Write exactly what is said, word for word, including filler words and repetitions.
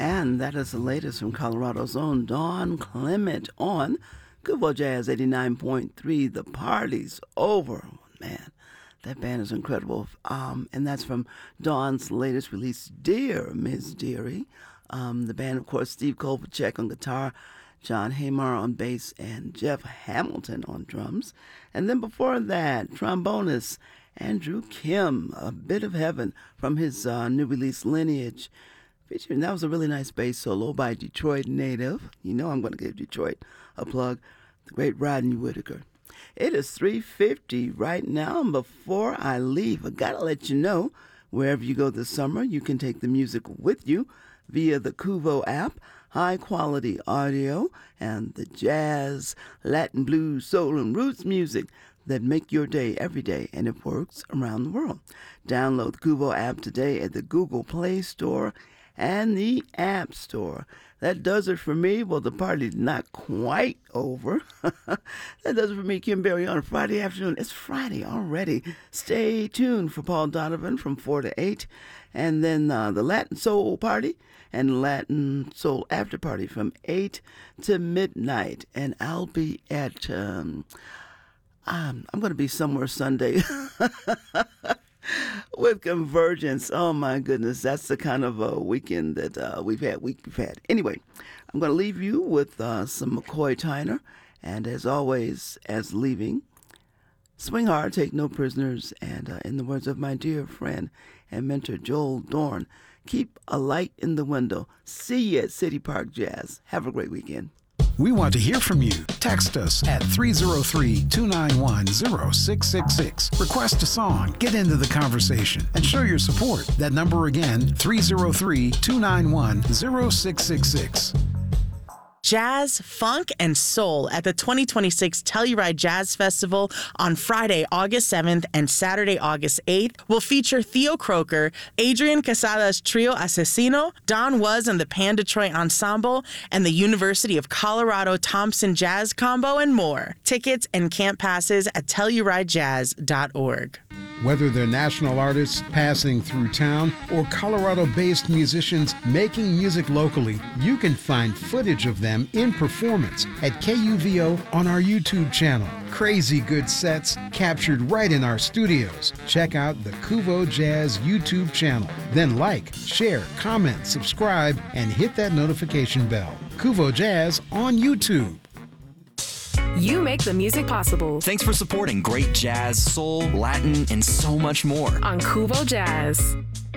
And that is the latest from Colorado's own Dawn Clement on Kuvo Jazz eighty-nine point three. The party's over. Man, that band is incredible. Um, and that's from Dawn's latest release, Dear Miss Dearie. Um, the band, of course, Steve Kovacek on guitar, John Haymar on bass, and Jeff Hamilton on drums. And then before that, trombonist Andrew Kim, A Bit of Heaven from his uh, new release, Lineage. Featuring, that was a really nice bass solo by Detroit native. You know I'm going to give Detroit a plug. The great Rodney Whitaker. It is three fifty right now, and before I leave, I got to let you know, wherever you go this summer, you can take the music with you via the Kuvo app. High-quality audio and the jazz, Latin, blues, soul, and roots music that make your day every day, and it works around the world. Download the Kuvo app today at the Google Play Store and the App Store. That does it for me. Well, the party's not quite over. That does it for me, Kim Berry, on a Friday afternoon. It's Friday already. Stay tuned for Paul Donovan from four to eight. And then uh, the Latin Soul Party and Latin Soul After Party from eight to midnight. And I'll be at, um, um, I'm going to be somewhere Sunday with Convergence. Oh, my goodness. That's the kind of a weekend that uh, we've had, week we've had. Anyway, I'm going to leave you with uh, some McCoy Tyner. And as always, as leaving, swing hard, take no prisoners. And uh, in the words of my dear friend and mentor Joel Dorn, keep a light in the window. See you at City Park Jazz. Have a great weekend. We want to hear from you. Text us at three oh three, two nine one, oh six six six. Request a song, get into the conversation, and show your support. That number again, three oh three, two nine one, oh six six six. Jazz, funk, and soul at the twenty twenty-six Telluride Jazz Festival on Friday, August seventh and Saturday, August eighth will feature Theo Croker, Adrian Casada's Trio Asesino, Don Was and the Pan Detroit Ensemble, and the University of Colorado Thompson Jazz Combo, and more. Tickets and camp passes at telluride jazz dot org. Whether they're national artists passing through town or Colorado-based musicians making music locally, you can find footage of them in performance at K U V O on our YouTube channel. Crazy good sets captured right in our studios. Check out the Kuvo Jazz YouTube channel. Then like, share, comment, subscribe, and hit that notification bell. Kuvo Jazz on YouTube. You make the music possible. Thanks for supporting great jazz, soul, Latin, and so much more On Kuvo Jazz.